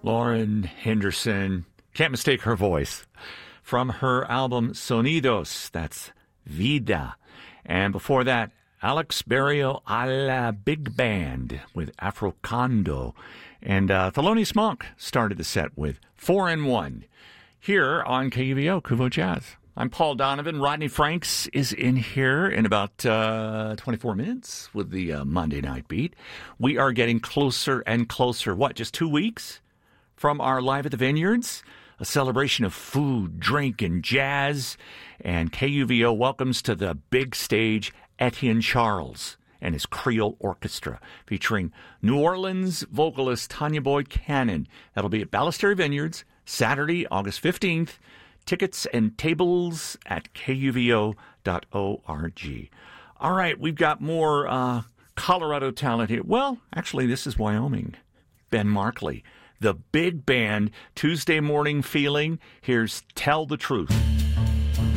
Lauren Henderson. Can't mistake her voice. From her album Sonidos, that's Vida. And before that, Alex Barrio a la Big Band with Afrocondo. And Thelonious Monk started the set with 4-in-1 here on KUVO, Kuvo Jazz. I'm Paul Donovan. Rodney Franks is in here in about 24 minutes with the Monday Night Beat. We are getting closer and closer. What, just 2 weeks from our Live at the Vineyards? A celebration of food, drink, and jazz. And KUVO welcomes to the big stage Etienne Charles and his Creole Orchestra, featuring New Orleans vocalist Tanya Boyd Cannon. That'll be at Ballesteri Vineyards, Saturday, August 15th. Tickets and tables at kuvo.org. All right, we've got more Colorado talent here. Well, actually, this is Wyoming. Ben Markley. The big band, Tuesday morning feeling. Here's Tell the Truth.